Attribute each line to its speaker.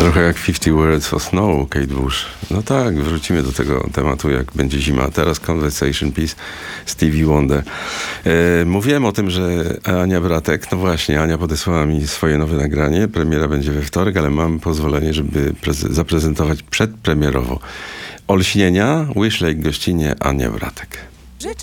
Speaker 1: Trochę jak 50 Words for Snow, Kate Bush. No tak, wrócimy do tego tematu, jak będzie zima. Teraz Conversation Piece, Stevie Wonder. Mówiłem o tym, że Ania Bratek, no właśnie, Ania podesłała mi swoje nowe nagranie. Premiera będzie we wtorek, ale mam pozwolenie, żeby zaprezentować przedpremierowo Olśnienia, Wish Lake gościnie Ania Bratek.